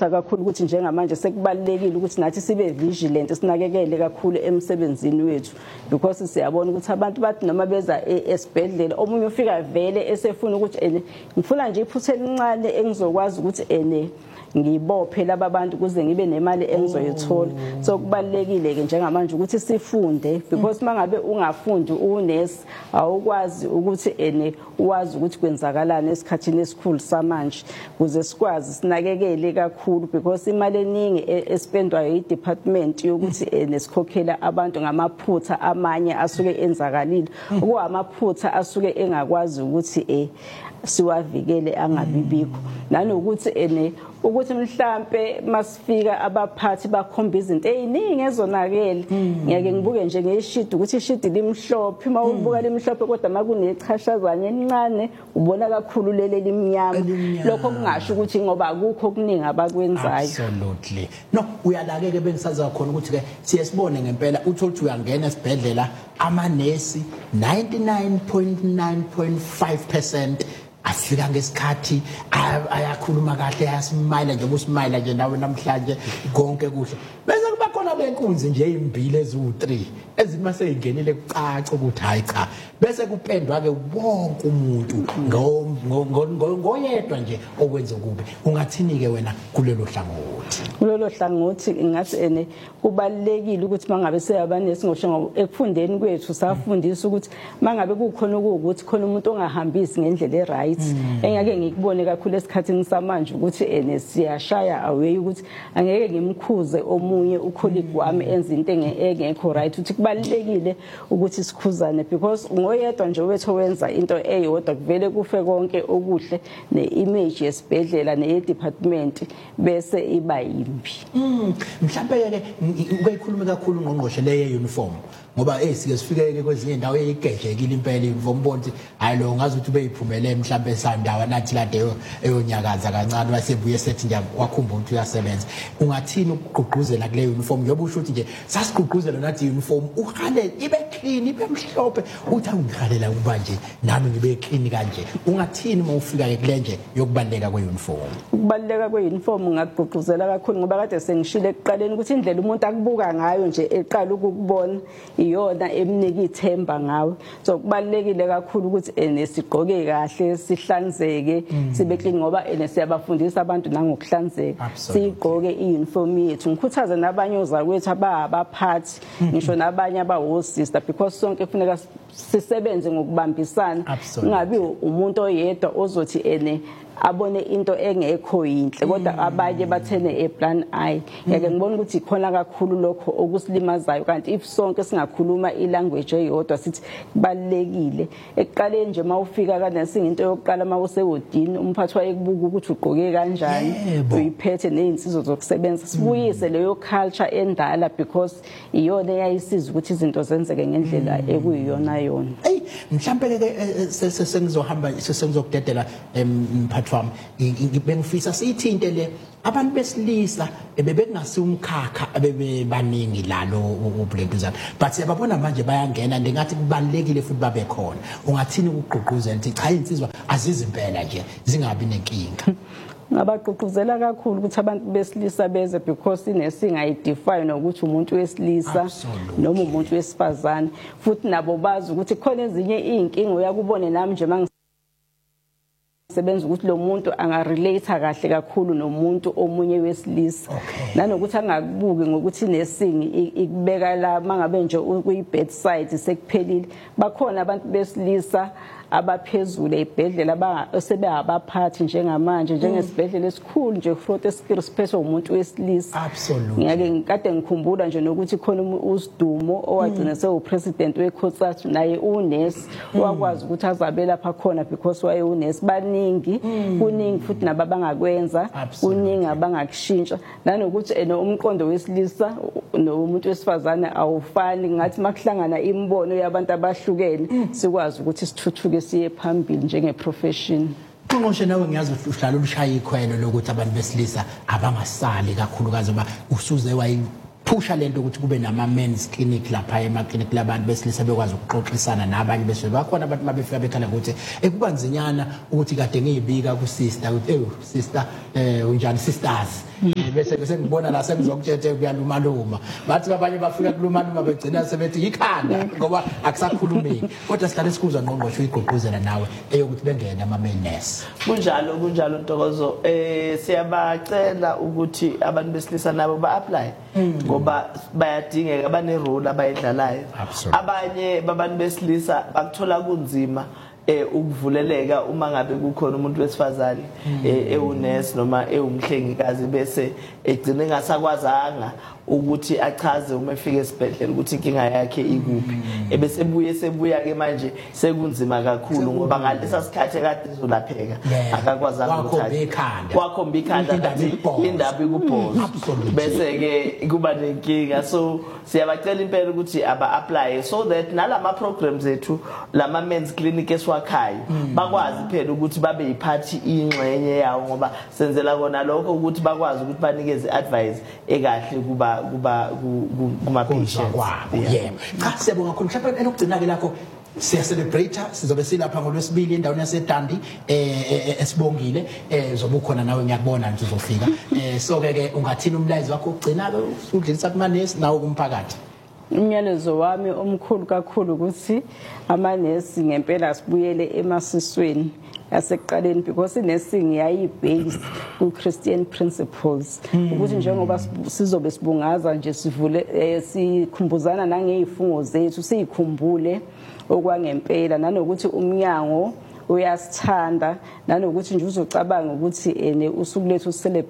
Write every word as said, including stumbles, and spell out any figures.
ngiyabafisa kakhulu ukuthi njengamanje sekubalekile ukuthi nathi sibe vigilant sinakekele kakhulu emsebenzini wethu because siyabona ukuthi abantu bathi noma beza esibhedlela omunye ufika vele esefuna ukuthi ene ngifuna nje iphuthe elincane engizokwazi ukuthi ene ngibophe laba bantu kuze ngibe nemali engizoyithola. So kubalekile ke njengamanje ukuthi sifunde because mangabe ungafundi unesi awukwazi ukuthi ene wazi ukuthi kwenzakalani esikhathini esikhulu samanje kuze sikwazi sinakekele kakhulu because imali eningi espendwayo idepartment yokuthi ene sikhokhela abantu ngamaphutha amanye asuke enzakalile okuwamaphutha asuke engakwazi ukuthi eh siwavikele angabibikho nanokuthi ene ukuthi mhlambe masifika abaphathi bakhomba izinto eziningi ezonakele ngeke ngibuke nje ngeshidi ukuthi ishidi limhlophe uma ubuka limhlophe kodwa makunechashazana encane ubona kakhulu lele limnyama lokho kungasho ukuthi ngoba akukho okuningi abakwenzayo. Absolutely. No, uyalakeke bengisaza khona ukuthi ke siyesibone ngempela uthola ukuthi uyangena esibhedlela amanesi ninety-nine point nine point five percent afika ngesikhathi ayakhuluma kahle ayasimile nje ubusimile nje nawe namhlanje konke kuhle bese kuba khona lenkunzi nje ezimbili eziwu three ezimase ingenile kucaca ukuthi hayi cha bese kupendwa ke wonke umuntu ngo ngoyedwa nje okwenza kube ungathini ke wena kulelo hlangothi kulelo hlangothi ngathi ene kubalekile ukuthi mangabe seyabanesi ngosho ekufundeni kwethu safundisa ukuthi mangabe kukhona ukuthi khona umuntu ongahambisi ngendlela eright engake ngikubone kakhulu esikhathini samanje ukuthi ene siyashaya away ukuthi angeke ngimkhuze omunye ucolleague wami enza into engekho right uthi kubalekile ukuthi sikhuzane because ngoyedwa nje wethu wenza into eyodwa kuvele kufe konke okuhle neimage yesibhedlela nedepartment bese iba yimbi. Mhlambe ke uyikhuluma kakhulu ngqongqoshe leye uniform ngoba eh sike sifikeke kwezinye indawo eyigejekile impela imvombona ukuthi hayi lo ngazi ukuthi beyiphumele mhlambe esandawa nathi lade eyonyakaza kancane wasebuye sethi nje wakhumbula ukuthi uyasebenza ungathini ukugqugquzela kule uniform njengoba usho ukuthi nje sasigqugquzela nathi uniform uhale ibe clean ibe mhlophe uthi angihalela ukuba nje nami ngibe clean kanje ungathini uma ufika ke kule nje yokubaleka kweuniform ukubaleka kweuniform ngagqugquzela kakhulu ngoba kade sengishile ekuqaleni ukuthi indlela umuntu akubuka ngayo nje eqala ukubona iyona emnika ithemba ngawe so kubalekile kakhulu ukuthi ene sigqoke kahle sihlanzeke sibe clean ngoba ene siyabafundisa abantu nangokuhlanzeka sigqoke iuniform yethu ngikhuthaza nabanye ozakwethu ababaphathi ngisho nabanye abahosister because sonke kufuneka sisebenze ngokubambisana ngabi umuntu oyedwa ozothi ene abone into engekho yinhle kodwa abanye bathene eplan I yake ngibona ukuthi ikhona kakhulu lokho okusilimazayo kanti if sonke singakhuluma ilanguage eyodwa sithi kubalekile ekuqaleni nje mawufika kana singinto yokuqala mawusewodini umphathi wayekubuka ukuthi ugqoke kanjani uyiphethe nezinsizwa zokusebenza sibuyise leyo culture endala because iyona eyayisiza ukuthi izinto zenzeke ngendlela ekuyiyona yona. Hey mhlambe ke sengizohamba sengizokudedela emphathi wami ngibengifisa siyithinte le abantu besilisa bebengasi umkhakha abebaningi lalo ubulekuzana but siyababona manje bayangena ndingathi kubalekile futhi babe khona ungathini ukugqugquzela ukuthi cha insizwa azizimpela nje zingabi nenkinga. Ngabagqugquzela kakhulu ukuthi abantu besilisa beze because inesingayidefine ukuthi umuntu wesilisa noma umuntu wesifazane futhi nabo bazi ukuthi khona ezinye izinkinga uyakubone nami nje manje sebenza ukuthi lo muntu angarelate kahle kakhulu nomuntu omunye wesilisa nanokuthi angakubuki ngokuthi nesingi ikubeka la mangabe nje kuyibedside sekuphelile bakhona abantu besilisa abaphezulu ebhedlela abasebeyabaphathi njengamanje njengesibhedlela esikhulu nje Groote Schuur siphethe umuntu wesilisa. Absolutely. Ngiyake ngikade ngikhumbula nje nokuthi khona uSidumo owagcina seUpresident weCotsathu naye unesi wakwazi ukuthi azabe lapha khona because waye unesi baningi kuningi futhi nababangakwenza kuningi abangakushintsha nanokuthi ene umqondo wesilisa nomuntu wesifazane awufani ngathi makuhlangana imbono yabantu abahlukene sikwazi ukuthi sithuthuke siye phambili njenge profession. Qongqoshe nawe ngiyazi uhlala ushaya ikhwelo lokuthi abantu besilisa abangasali kakhulukazi ba usuze wayiphusha lento ukuthi kube nama men's clinic lapha ema clinic labantu besilisa bekwazi ukuxoxisana nabanye bese bakhona abantu mabefika bekhala ukuthi ekubanzinyana ukuthi kade ngiyibika ku sister ukuthi eh sister eh unjani sisters bese bese ngibona la sengizokutshetshe kuyaluma luma bathi abanye bafika kuluma luma begcina sebethi ikhanda ngoba akusakhulumeki kodwa sihlale sikuzwa ngqongqosho igqugquzela nawe eyokuthi bengene ama mainness kunjalo kunjalo Ntokozo eh siyabacela ukuthi abantu besilisa nabo ba apply ngoba bayadingeka bane role abayidlalayo abanye babantu besilisa bakuthola kunzima eh ukuvuleleka uma ngabe kukhona umuntu wesifazane ewunesi noma ewumhlengikazi bese egcine ngasakwazanga ukuthi achaze uma efika esibhedlela ukuthi inkinga yakhe ikuphi ebese buye sebuya ke manje sekunzima kakhulu ngoba ngalesa sikhathi kade izolapheka akakwazanga ukuthi wakhomba ikhanda indaba ikubhoza bese ke kuba nenkinga so siyabacela impela ukuthi aba apply so that nalama programs ethu lama men's clinic eswakhayo bakwazi phela ukuthi babe yiphathi ingxenye yawo ngoba senzela kona lokho ukuthi bakwazi ukuthi banikeze advice ekahle kuba kuba kuma patients kwabo yebo cha siyabonga khona mhlawumbe enokugcina ke lakho siya celebrate sizobe silapha ngolwesibili endaweni yaseDandi eh esibongile eh zobe ukhona nawe ngiyakubona nje uzofika eh so ke ke ungathina umlayezo wakho ugcina ke udlulisa kumanesi nawo kumphakathi umyalezo wami omkhulu kakhulu ukuthi amanesi ngempela sibuyele emasisweni asekuqaleni because nursing yayibase ku Christian principles ukuthi njengoba sizobe sibungaza nje sivule sikhumbuzana nangezifungo zethu sikhumbule okwangempela nanokuthi umnyango uyasithanda nanokuthi nje uzocabanga ukuthi ene usuku lethu celebrate